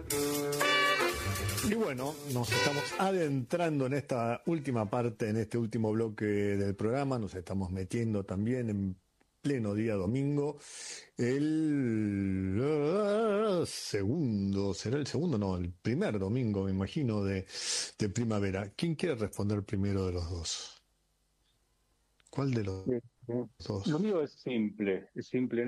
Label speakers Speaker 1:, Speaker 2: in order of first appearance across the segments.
Speaker 1: Y bueno, nos estamos adentrando en esta última parte, en este último bloque del programa, nos estamos metiendo también en pleno día domingo, el segundo, será el segundo, no, el primer domingo, me imagino, de primavera. ¿Quién quiere responder primero de los dos? ¿Cuál de los
Speaker 2: Lo
Speaker 1: dos?
Speaker 2: mío es simple,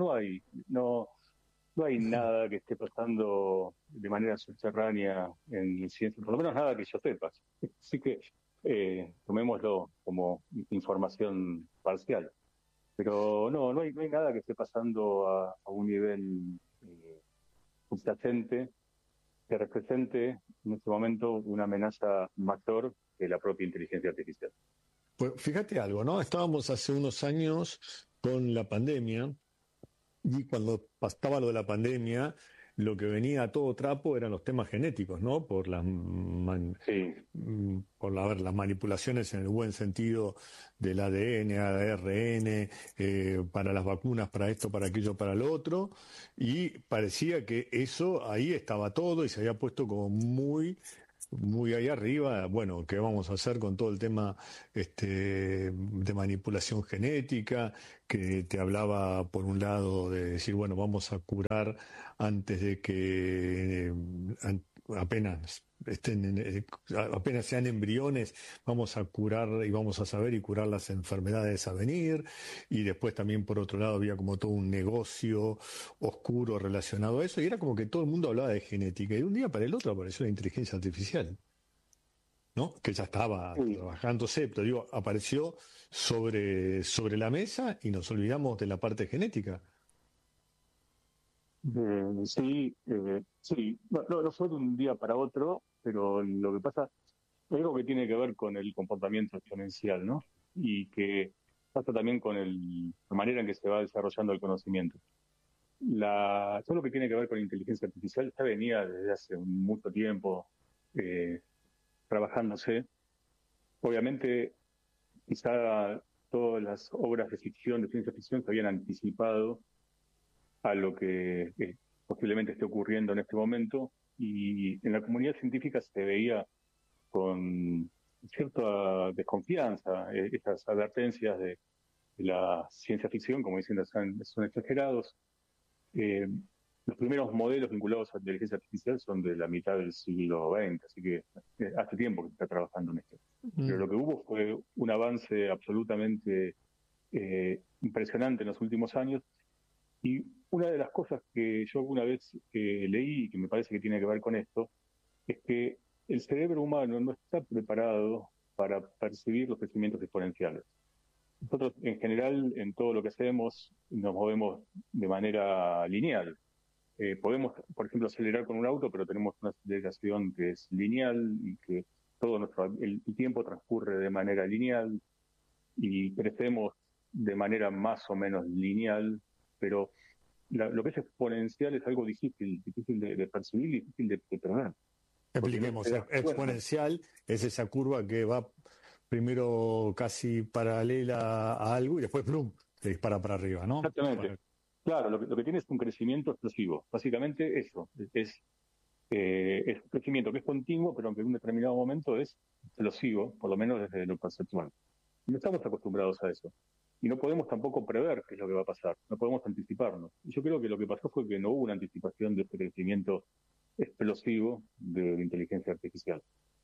Speaker 2: no hay nada que esté pasando de manera subterránea en el ciencia, por lo menos nada que yo sepa. Así que tomémoslo como información parcial. Pero no hay nada que esté pasando a un nivel subyacente que represente en este momento una amenaza mayor que la propia inteligencia artificial.
Speaker 1: Pues fíjate algo, ¿no? Estábamos hace unos años con la pandemia. Y cuando pasaba lo de la pandemia, lo que venía a todo trapo eran los temas genéticos, ¿no?
Speaker 2: Sí,
Speaker 1: A ver, las manipulaciones en el buen sentido del ADN, ARN, para las vacunas, para esto, para aquello, para lo otro. Y parecía que eso ahí estaba todo y se había puesto como muy ahí arriba. Bueno, ¿qué vamos a hacer con todo el tema de manipulación genética? Que te hablaba por un lado de decir, bueno, vamos a curar antes de que apenas apenas sean embriones, vamos a curar y vamos a saber y curar las enfermedades a venir. Y después también por otro lado había como todo un negocio oscuro relacionado a eso, y era como que todo el mundo hablaba de genética, y de un día para el otro apareció la inteligencia artificial, ¿no? Que ya estaba
Speaker 2: sí,
Speaker 1: trabajándose, pero digo, apareció sobre la mesa y nos olvidamos de la parte genética.
Speaker 2: sí. No fue de un día para otro, pero lo que pasa es algo que tiene que ver con el comportamiento exponencial, ¿no? Y que pasa también con la manera en que se va desarrollando el conocimiento. Todo lo que tiene que ver con inteligencia artificial ya venía desde hace mucho tiempo eh, trabajándose. Obviamente, quizá todas las obras de ficción, de ciencia ficción, se habían anticipado a lo que posiblemente esté ocurriendo en este momento, y en la comunidad científica se veía con cierta desconfianza estas advertencias de la ciencia ficción, como diciendo son exagerados. Eh, los primeros modelos vinculados a la inteligencia artificial son de la mitad del siglo XX, así que hace tiempo que se está trabajando en esto. Pero
Speaker 1: Mm.
Speaker 2: lo que hubo fue un avance absolutamente impresionante en los últimos años, y una de las cosas que yo alguna vez leí y que me parece que tiene que ver con esto es que el cerebro humano no está preparado para percibir los crecimientos exponenciales. Nosotros, en general, en todo lo que hacemos, nos movemos de manera lineal. Podemos, por ejemplo, acelerar con un auto, pero tenemos una aceleración que es lineal y que el tiempo transcurre de manera lineal, y crecemos de manera más o menos lineal, pero lo que es exponencial es algo difícil de percibir y difícil de prever, porque no te
Speaker 1: Expliquemos,
Speaker 2: das cuenta.
Speaker 1: exponencial es esa curva que va primero casi paralela a algo y después, ¡plum!, se dispara para arriba, ¿no?
Speaker 2: Exactamente. Claro, lo que tiene es un crecimiento explosivo. Básicamente eso, es un crecimiento que es continuo, pero que en un determinado momento es explosivo, por lo menos desde lo conceptual. No estamos acostumbrados a eso. Y no podemos tampoco prever qué es lo que va a pasar, no podemos anticiparnos. Y yo creo que lo que pasó fue que no hubo una anticipación de este crecimiento explosivo de la inteligencia artificial.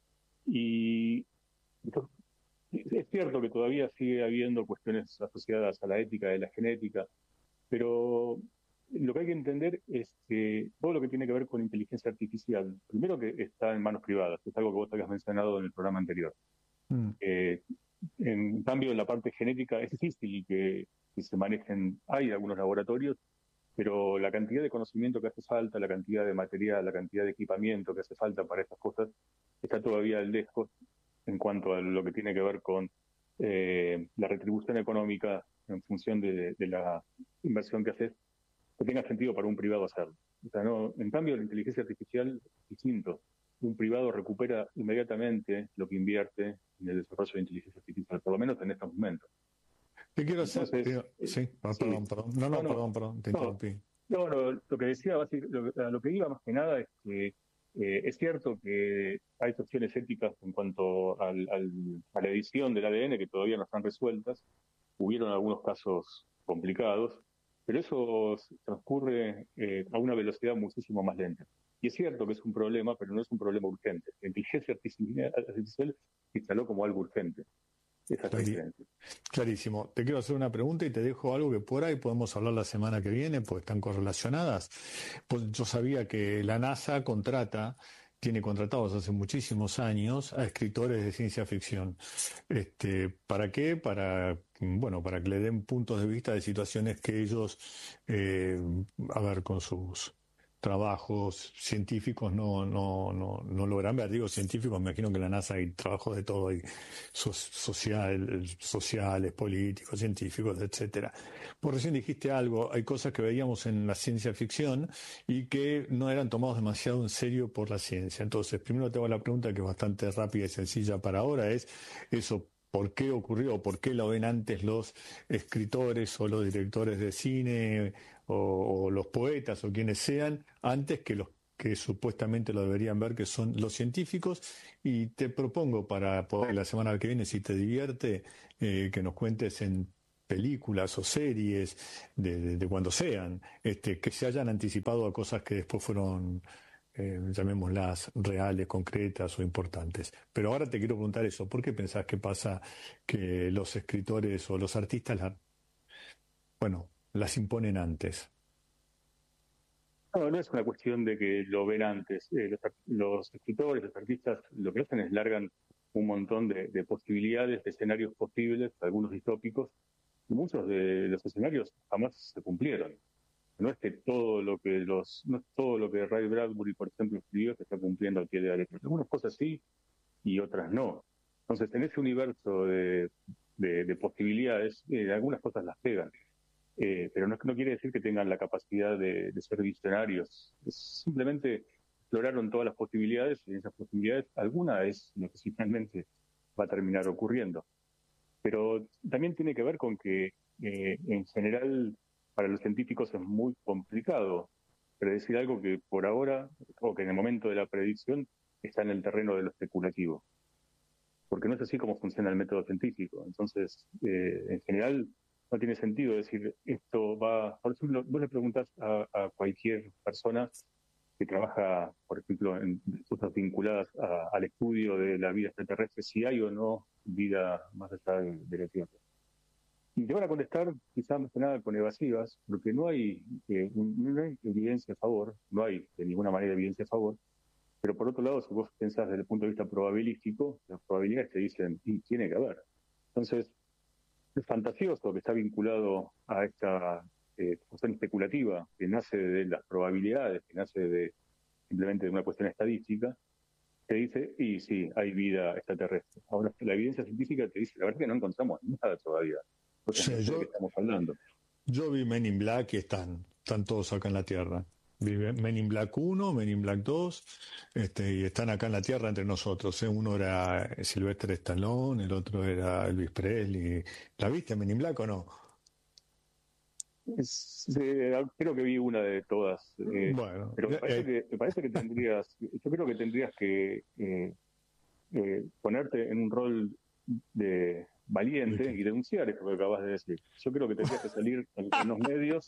Speaker 2: Y entonces, es cierto que todavía sigue habiendo cuestiones asociadas a la ética de la genética, pero lo que hay que entender es que todo lo que tiene que ver con inteligencia artificial, primero que está en manos privadas, que es algo que vos habías mencionado en el programa anterior.
Speaker 1: Mm.
Speaker 2: Eh, en cambio, en la parte genética es difícil que se manejen, hay algunos laboratorios, pero la cantidad de conocimiento que hace falta, la cantidad de material, la cantidad de equipamiento que hace falta para estas cosas, está todavía lejos en cuanto a lo que tiene que ver con la retribución económica en función de la inversión que haces, que tenga sentido para un privado hacerlo. O sea, no, en cambio, la inteligencia artificial es distinto. Un privado recupera inmediatamente lo que invierte en el desarrollo de inteligencia artificial, por lo menos en estos momentos.
Speaker 1: ¿Qué quiero hacer?
Speaker 2: Entonces,
Speaker 1: Sí,
Speaker 2: sí,
Speaker 1: perdón. No,
Speaker 2: no,
Speaker 1: no,
Speaker 2: no,
Speaker 1: perdón, te
Speaker 2: no,
Speaker 1: interrumpí.
Speaker 2: No, lo que decía, a lo que iba más que nada es que es cierto que hay cuestiones éticas en cuanto a la edición del ADN que todavía no están resueltas. Hubieron algunos casos complicados, pero eso transcurre a una velocidad muchísimo más lenta. Y es cierto que es un problema, pero no es un problema urgente. La inteligencia artificial se instaló como algo urgente. Esa es la
Speaker 1: Clari-
Speaker 2: diferencia.
Speaker 1: Clarísimo. Te quiero hacer una pregunta y te dejo algo que por ahí podemos hablar la semana que viene, pues están correlacionadas. Pues yo sabía que la NASA tiene contratados hace muchísimos años a escritores de ciencia ficción. ¿Para qué? Bueno, para que le den puntos de vista de situaciones que ellos, eh, a ver, con sus trabajos científicos no logran ver. Digo científicos, me imagino que en la NASA hay trabajos de todo, hay sociales, políticos, científicos, etcétera. Por recién dijiste algo, hay cosas que veíamos en la ciencia ficción y que no eran tomados demasiado en serio por la ciencia. Entonces, primero te hago la pregunta que es bastante rápida y sencilla para ahora, es eso. ¿Por qué ocurrió? ¿Por qué lo ven antes los escritores o los directores de cine o los poetas o quienes sean antes que los que supuestamente lo deberían ver, que son los científicos? Y te propongo para poder la semana que viene, si te divierte, que nos cuentes en películas o series de cuando sean, que se hayan anticipado a cosas que después fueron, llamémoslas, reales, concretas o importantes. Pero ahora te quiero preguntar eso, ¿por qué pensás que pasa que los escritores o los artistas, bueno, las imponen antes?
Speaker 2: No, no es una cuestión de que lo ven antes. Los escritores, los artistas, lo que hacen es largan un montón de posibilidades, de escenarios posibles, algunos distópicos, y muchos de los escenarios jamás se cumplieron. No es que no es todo lo que Ray Bradbury, por ejemplo, escribió se está cumpliendo al pie de la letra. Algunas cosas sí y otras no. Entonces, en ese universo de posibilidades, algunas cosas las pegan. Pero no quiere decir que tengan la capacidad de ser visionarios. Simplemente exploraron todas las posibilidades y en esas posibilidades alguna es lo que finalmente va a terminar ocurriendo. Pero también tiene que ver con que en general para los científicos es muy complicado predecir algo que por ahora o que en el momento de la predicción está en el terreno de lo especulativo, porque no es así como funciona el método científico. Entonces, en general, no tiene sentido decir esto va. Por ejemplo, vos le preguntas a cualquier persona que trabaja, por ejemplo, en cosas vinculadas al estudio de la vida extraterrestre, si hay o no vida más allá de la Tierra. Y te van a contestar quizás más que nada con evasivas, porque no hay evidencia a favor, no hay de ninguna manera evidencia a favor, pero por otro lado, si vos pensás desde el punto de vista probabilístico, las probabilidades te dicen, y tiene que haber. Entonces, es fantasioso que está vinculado a esta cuestión especulativa que nace de las probabilidades, que nace simplemente de una cuestión estadística, te dice, y sí, hay vida extraterrestre. Ahora, la evidencia científica te dice, la verdad es que no encontramos nada todavía. Entonces, no
Speaker 1: Sí,
Speaker 2: sé de qué estamos hablando.
Speaker 1: yo vi Men in Black y están todos acá en la Tierra. Vi Men in Black 1, Men in Black 2, y están acá en la Tierra entre nosotros. ¿Eh? Uno era Sylvester Stallone, el otro era Elvis Presley. ¿La viste, Men in Black o no?
Speaker 2: Creo que vi una de todas,
Speaker 1: Bueno,
Speaker 2: pero me parece que yo creo que tendrías que ponerte en un rol de valiente y denunciar esto que acabas de decir. Yo creo que tendrías que salir en los medios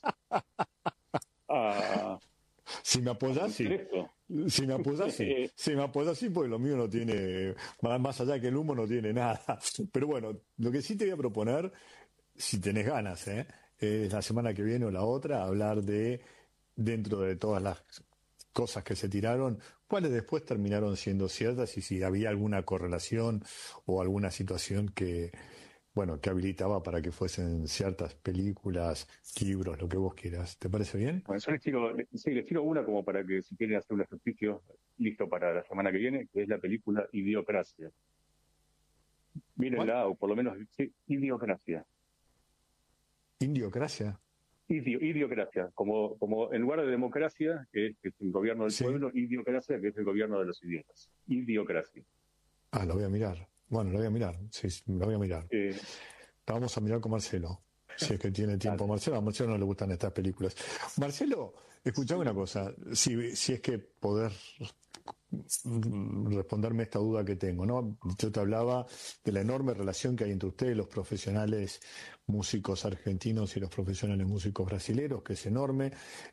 Speaker 2: a,
Speaker 1: si me
Speaker 2: a
Speaker 1: apoyas,
Speaker 2: denunciar
Speaker 1: sí.
Speaker 2: esto.
Speaker 1: Si me apoyas, sí. Si me apoyas, sí, porque lo mío no tiene, más allá que el humo no tiene nada. Pero bueno, lo que sí te voy a proponer, si tenés ganas, es la semana que viene o la otra, hablar de, dentro de todas las cosas que se tiraron, cuáles después terminaron siendo ciertas y si había alguna correlación o alguna situación que, bueno, que habilitaba para que fuesen ciertas películas, libros, lo que vos quieras. ¿Te parece bien?
Speaker 2: Bueno, yo les tiro una como para que si quieren hacer un ejercicio listo para la semana que viene, que es la película Idiocracia.
Speaker 1: ¿Cuál?
Speaker 2: Mírenla, o por lo menos, sí, Idiocracia.
Speaker 1: Indiocracia.
Speaker 2: Idiocracia, como en lugar de democracia, que es el gobierno del
Speaker 1: Sí.
Speaker 2: pueblo, idiocracia, que es el gobierno de los idiotas. Idiocracia.
Speaker 1: Ah, lo voy a mirar. Bueno, lo voy a mirar. Sí, sí, lo voy a mirar.
Speaker 2: Eh,
Speaker 1: La vamos a mirar con Marcelo. Si es que tiene tiempo.
Speaker 2: Claro.
Speaker 1: Marcelo, a Marcelo no le gustan estas películas. Marcelo, escuchame una cosa, si es que poder responderme esta duda que tengo, ¿no? Yo te hablaba de la enorme relación que hay entre ustedes, los profesionales músicos argentinos y los profesionales músicos brasileros, que es enorme,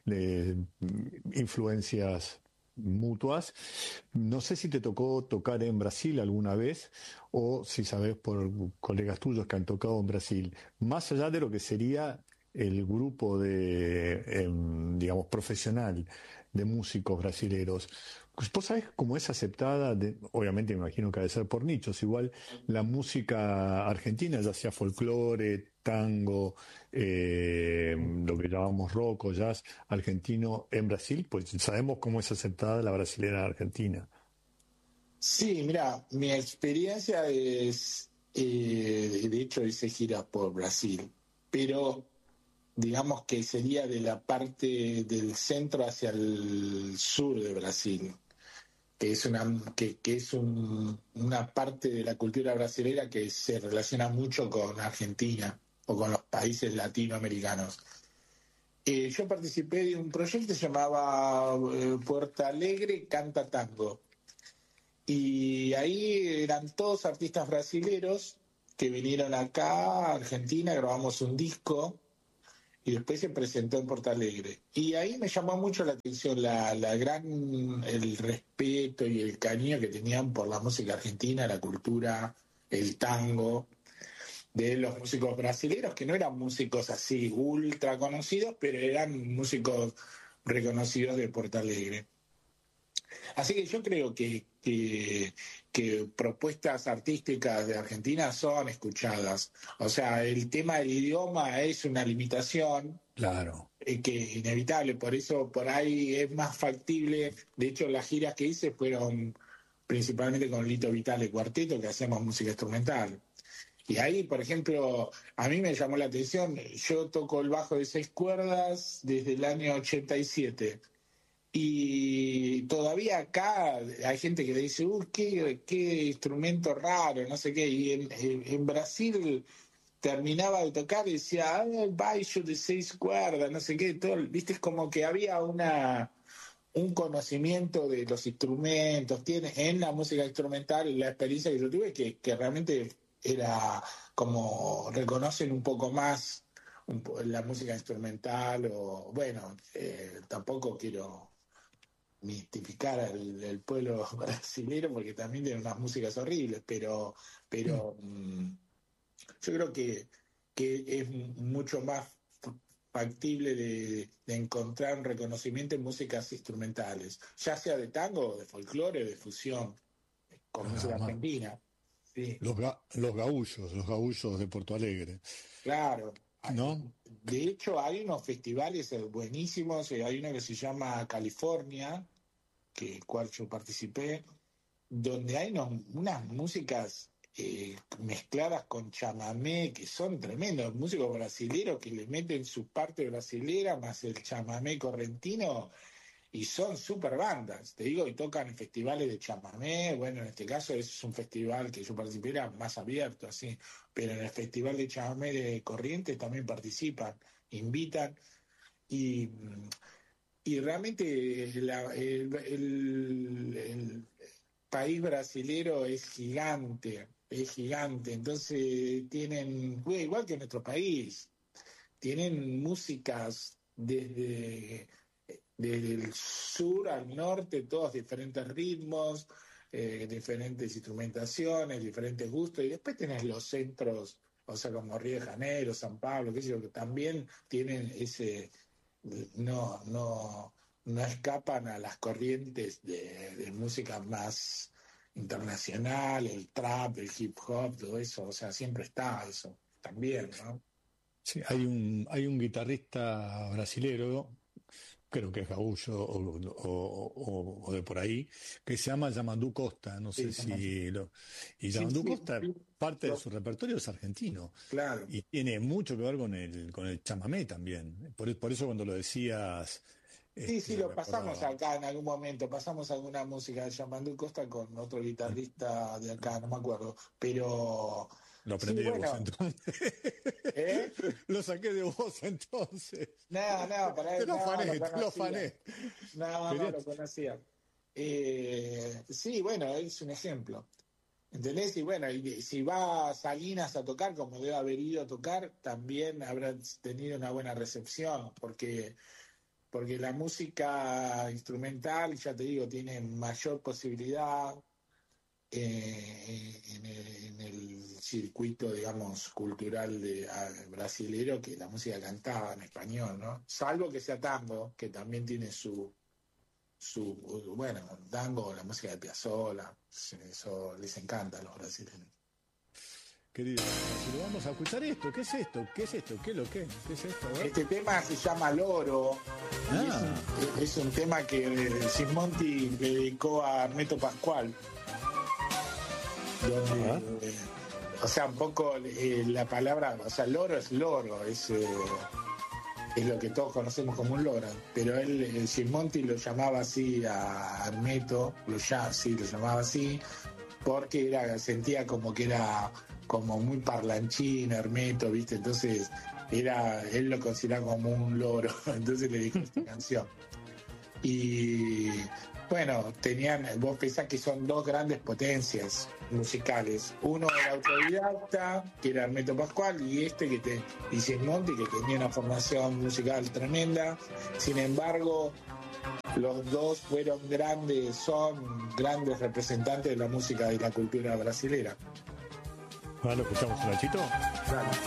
Speaker 1: influencias mutuas. No sé si te tocó tocar en Brasil alguna vez o si sabes por colegas tuyos que han tocado en Brasil, más allá de lo que sería el grupo digamos, profesional de músicos brasileros. Pues, ¿vos sabés cómo es aceptada? Obviamente me imagino que ha de ser por nichos, igual la música argentina, ya sea folclore, tango, lo que llamamos rock o jazz argentino en Brasil, pues sabemos cómo es aceptada la brasilera en Argentina.
Speaker 3: Sí, mira, mi experiencia es, de hecho, hice gira por Brasil, pero digamos que sería de la parte del centro hacia el sur de Brasil, que es una parte de la cultura brasilera que se relaciona mucho con Argentina o con los países latinoamericanos. Yo participé de un proyecto que se llamaba Puerto Alegre Canta Tango. Y ahí eran todos artistas brasileros que vinieron acá a Argentina, grabamos un disco y después se presentó en Porto Alegre. Y ahí me llamó mucho la atención el respeto y el cariño que tenían por la música argentina, la cultura, el tango, de los músicos brasileños, que no eran músicos así ultra conocidos, pero eran músicos reconocidos de Porto Alegre. Así que yo creo que propuestas artísticas de Argentina son escuchadas. O sea, el tema del idioma es una limitación
Speaker 1: Claro.
Speaker 3: que inevitable, por eso por ahí es más factible. De hecho, las giras que hice fueron principalmente con Lito Vitale Cuarteto, que hacemos música instrumental. Y ahí, por ejemplo, a mí me llamó la atención, yo toco el bajo de 6 cuerdas desde el año 87. Y todavía acá hay gente que dice, qué instrumento raro, no sé qué. Y en Brasil terminaba de tocar y decía, el baixo de 6 cuerdas, no sé qué. Todo, viste, es como que había un conocimiento de los instrumentos. Tiene en la música instrumental la experiencia que yo tuve, que realmente era como reconocen un poco más la música instrumental. O bueno, tampoco quiero mistificar al pueblo brasileño porque también tiene unas músicas horribles, pero yo creo que es mucho más factible de encontrar un reconocimiento en músicas instrumentales, ya sea de tango, o de folclore, o de fusión, con música
Speaker 1: Ah,
Speaker 3: argentina. Sí,
Speaker 1: los gaullos de Porto Alegre,
Speaker 3: claro.
Speaker 1: ¿no?
Speaker 3: De hecho, hay unos festivales buenísimos, hay uno que se llama California, que cual yo participé, donde hay unas músicas mezcladas con chamamé que son tremendos, músicos brasileros que le meten su parte brasilera más el chamamé correntino y son super bandas, te digo, y tocan en festivales de chamamé. Bueno, en este caso es un festival que yo participé, era más abierto así, pero en el festival de chamamé de Corrientes también participan, invitan y realmente el país brasilero es gigante, entonces tienen, bueno, igual que nuestro país, tienen músicas desde el sur al norte, todos diferentes ritmos, diferentes instrumentaciones, diferentes gustos, y después tenés los centros, o sea, como Río de Janeiro, San Pablo, qué sé yo, que también tienen no escapan a las corrientes de música más internacional, el trap, el hip hop, todo eso, o sea, siempre está eso también, ¿no?
Speaker 1: Sí, hay un guitarrista brasilero, creo que es gaullo o de por ahí, que se llama Yamandu Costa, no sé
Speaker 3: Sí,
Speaker 1: si lo... Y
Speaker 3: sí,
Speaker 1: Yamandu
Speaker 3: sí,
Speaker 1: Costa,
Speaker 3: sí,
Speaker 1: parte de su repertorio es argentino
Speaker 3: claro.
Speaker 1: y tiene mucho que ver con el chamamé también. Por eso cuando lo decías,
Speaker 3: Sí, sí, lo
Speaker 1: me
Speaker 3: pasamos
Speaker 1: acordaba.
Speaker 3: acá en algún momento, pasamos alguna música de Yamandu Costa con otro guitarrista de acá, no me acuerdo, pero
Speaker 1: Lo aprendí
Speaker 3: Sí,
Speaker 1: de vos
Speaker 3: bueno.
Speaker 1: entonces. Lo saqué de vos entonces.
Speaker 3: No, para
Speaker 1: Te
Speaker 3: él
Speaker 1: lo
Speaker 3: no
Speaker 1: afané,
Speaker 3: lo
Speaker 1: te lo
Speaker 3: conocía.
Speaker 1: afané.
Speaker 3: No lo conocía. Sí, bueno, es un ejemplo. ¿Entendés? Y bueno, y si va a Salinas a tocar, como debe haber ido a tocar, también habrá tenido una buena recepción, porque la música instrumental, ya te digo, tiene mayor posibilidad en el circuito, digamos, cultural brasilero que la música cantada en español, ¿no? Salvo que sea tango, que también tiene bueno, tango, la música de Piazzolla, eso les encanta a los brasileños.
Speaker 1: Querido, si lo vamos a escuchar esto, ¿qué es esto? ¿Qué es esto? ¿Qué es lo que? ¿Qué es esto?
Speaker 3: Este tema se llama Loro. Es un tema que Sismonti le dedicó a Hermeto Pascual. Donde, o sea, un poco la palabra, o sea, loro es loro, es lo que todos conocemos como un loro, pero el Sismonti lo llamaba así a Hermeto, lo llamaba así, porque sentía como que era como muy parlanchín, Hermeto, ¿viste? Entonces él lo consideraba como un loro, entonces le dijo esta canción. Y bueno, vos pensás que son dos grandes potencias musicales. Uno era autodidacta, que era Hermeto Pascual, y Sismonti, que tenía una formación musical tremenda. Sin embargo, los dos son grandes representantes de la música y la cultura brasilera.
Speaker 1: Bueno, escuchamos un nachito.
Speaker 3: Claro.